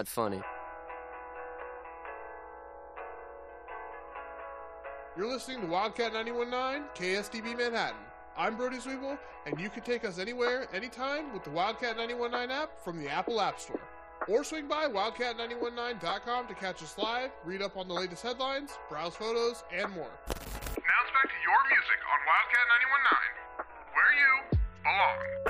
that funny. You're listening to Wildcat 91.9, KSTB Manhattan. I'm Brody Sweeble, and you can take us anywhere, anytime with the Wildcat 91.9 app from the Apple App Store. Or swing by wildcat919.com to catch us live, read up on the latest headlines, browse photos, and more. Now it's back to your music on Wildcat 91.9, where you belong.